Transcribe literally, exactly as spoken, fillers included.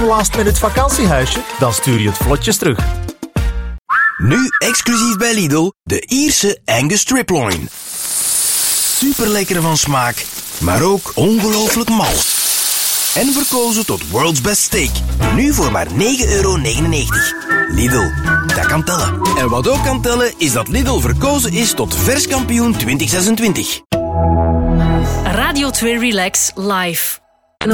last minute vakantiehuisje? Dan stuur je het vlotjes terug. Nu exclusief bij Lidl, de Ierse Angus Striploin. Super lekker van smaak, maar ook ongelooflijk mal. En verkozen tot World's Best Steak. Nu voor maar negen euro negenennegentig. Lidl, dat kan tellen. En wat ook kan tellen, is dat Lidl verkozen is tot verskampioen twintig zesentwintig. Radio twee Relax Live.